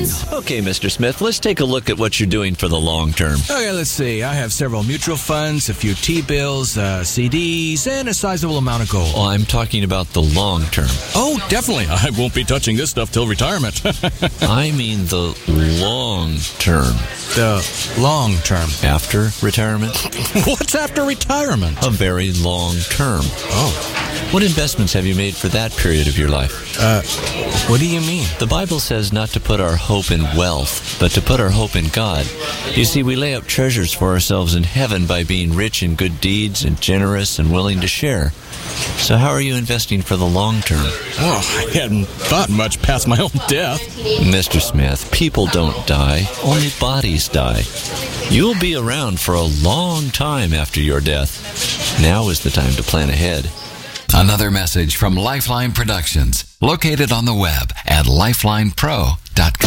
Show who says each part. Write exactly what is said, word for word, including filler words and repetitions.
Speaker 1: Yes.
Speaker 2: Okay, Mister Smith, let's take a look at what you're doing for the long term.
Speaker 1: Okay, let's see. I have several mutual funds, a few T-bills, uh, C Ds, and a sizable amount of gold.
Speaker 2: Well, I'm talking about the long term.
Speaker 1: Oh, definitely. I won't be touching this stuff till retirement.
Speaker 2: I mean the long term.
Speaker 1: The long term.
Speaker 2: After retirement?
Speaker 1: What's after retirement?
Speaker 2: A very long term.
Speaker 1: Oh.
Speaker 2: What investments have you made for that period of your life?
Speaker 1: Uh, what do you mean?
Speaker 2: The Bible says not to put our hope in wealth, but to put our hope in God. You see, we lay up treasures for ourselves in heaven by being rich in good deeds and generous and willing to share. So how are you investing for the long term?
Speaker 1: Oh, I hadn't thought much past my own death.
Speaker 2: Mister Smith, people don't die. Only bodies die. You'll be around for a long time after your death. Now is the time to plan ahead.
Speaker 3: Another message from Lifeline Productions, located on the web at lifeline pro dot com.